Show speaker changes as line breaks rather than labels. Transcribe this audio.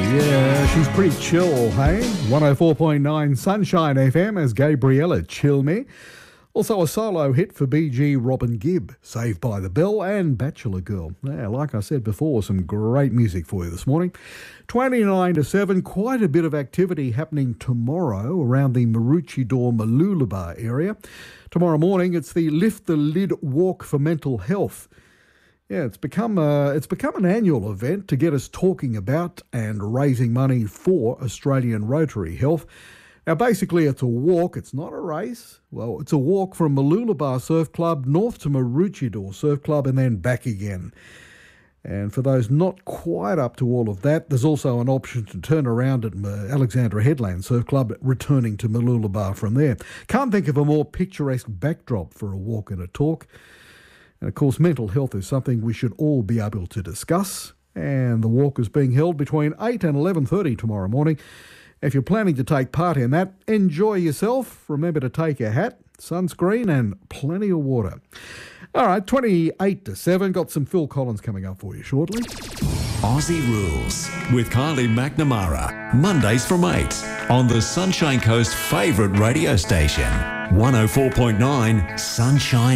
Yeah, she's pretty chill, hey? 104.9 Sunshine FM as Gabriella Chill Me. Also a solo hit for BG Robin Gibb, Saved by the Bell and Bachelor Girl. Yeah, like I said before, some great music for you this morning. 29 to 7, quite a bit of activity happening tomorrow around the Maroochydore Mooloolaba area. Tomorrow morning, it's the Lift the Lid Walk for Mental Health. Yeah, it's become an annual event to get us talking about and raising money for Australian Rotary Health. Now, basically, it's a walk. It's not a race. Well, it's a walk from Mooloolaba Surf Club north to Maroochydore Surf Club and then back again. And for those not quite up to all of that, there's also an option to turn around at Alexandra Headland Surf Club, returning to Mooloolaba from there. Can't think of a more picturesque backdrop for a walk and a talk. And of course, mental health is something we should all be able to discuss. And the walk is being held between 8 and 11:30 tomorrow morning. If you're planning to take part in that, enjoy yourself. Remember to take a hat, sunscreen and plenty of water. All right, 28 to 7. Got some Phil Collins coming up for you shortly.
Aussie Rules with Kylie McNamara. Mondays from 8 on the Sunshine Coast favourite radio station. 104.9 Sunshine